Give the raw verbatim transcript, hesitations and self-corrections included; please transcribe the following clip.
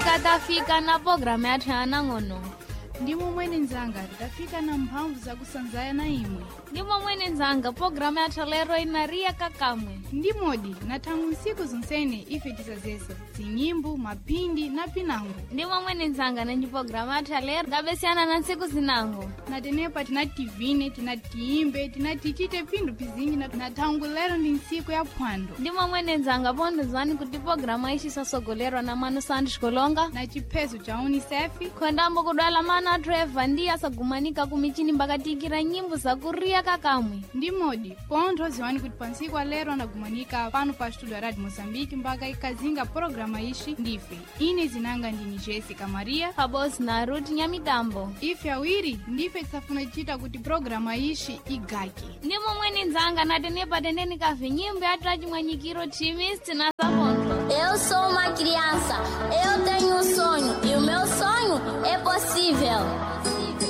Afrika tafika na programu yathu yanang'ono. Ndimo mwene nzanga tafika na mphamvu za kusanzaya na imwe. Ndimo mwene nzanga programu yathu lero inaria kakamwe. Ndimodi na tangu nsiku zonsene ife tisazesa zinyimbo, mapindi na pinango. Ndimo mwene nzanga na ndi programu yathu lero gabesiana na nsiku zinango. Na tenepa tinativine, tinatiimbe, tinatichite pindu pizingi na, na tangu lero ndi nsiku ya phwando. Ndimo mwene nzanga pondo zwani kuti programu ishi sasogolerwa na Manu Santos Kolonga na chipeso cha UNICEF kwendambo kudwala mana Trevor ndi asagumanika kumichini mbakatikira nyimbo za kuria kakamwe. Ndimodi pontho ziwani kuti pansiku lero anagumanika pano pa studio ya Radio Mozambique mpaka ikazinga programa ishi ndife. Ine zinanga ndini Jessica Maria Kabos na Ruth Nyamitambo. Ife awiri ndife tisafuna chita kuti programa ishi igaki. Ndimo mwene nzanga na tenepa tendeni kafe nyimbo yathu achimwanyikiro Timist na Sapontho. Eu sou uma criança, eu tenho um sonho e o meu sonho é possível.